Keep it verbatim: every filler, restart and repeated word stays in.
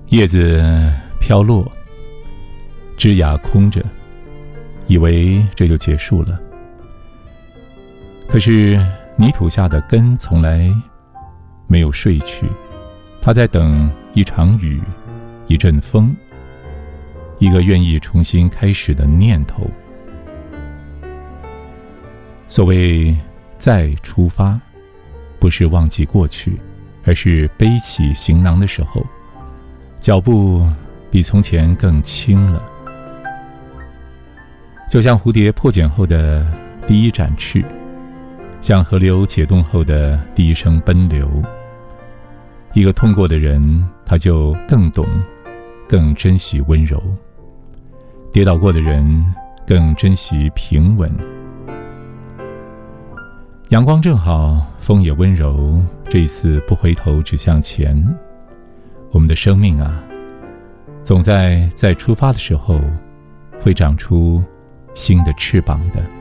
叶子飘落，枝桠空着，以为这就结束了。可是泥土下的根从来没有睡去，它在等一场雨，一阵风，一个愿意重新开始的念头。所谓再出发，不是忘记过去，而是背起行囊的时候，脚步比从前更轻了。就像蝴蝶破茧后的第一展翅，像河流解冻后的第一声奔流。一个痛过的人，他就更懂，更珍惜温柔；跌倒过的人，更珍惜平稳。阳光正好，风也温柔，这一次不回头只向前。我们的生命啊，总在在出发的时候会长出新的翅膀的。